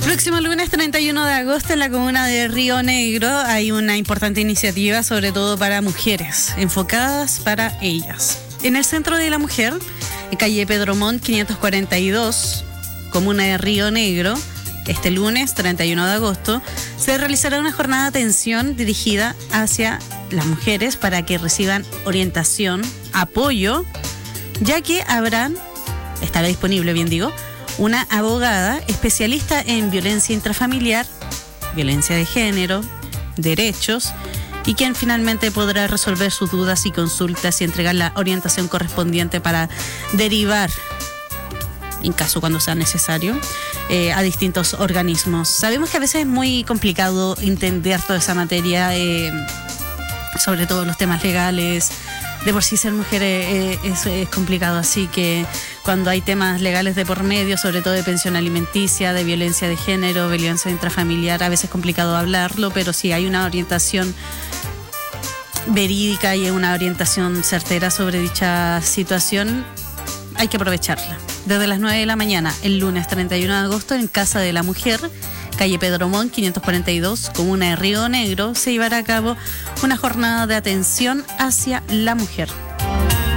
Próximo lunes 31 de agosto en la comuna de Río Negro hay una importante iniciativa, sobre todo para mujeres, enfocadas para ellas. En el Centro de la Mujer, en calle Pedro Montt 542, comuna de Río Negro, este lunes 31 de agosto, se realizará una jornada de atención dirigida hacia las mujeres para que reciban orientación, apoyo, ya que estará disponible, bien digo, una abogada especialista en violencia intrafamiliar, violencia de género, derechos, y quien finalmente podrá resolver sus dudas y consultas y entregar la orientación correspondiente para derivar, en caso cuando sea necesario, a distintos organismos. Sabemos que a veces es muy complicado entender toda esa materia, sobre todo los temas legales. De por sí ser mujer es complicado, así que cuando hay temas legales de por medio, sobre todo de pensión alimenticia, de violencia de género, violencia intrafamiliar, a veces es complicado hablarlo, pero si hay una orientación verídica y una orientación certera sobre dicha situación, hay que aprovecharla. Desde las 9 de la mañana, el lunes 31 de agosto, en Casa de la Mujer, calle Pedro Montt 542, comuna de Río Negro, se llevará a cabo una jornada de atención hacia la mujer.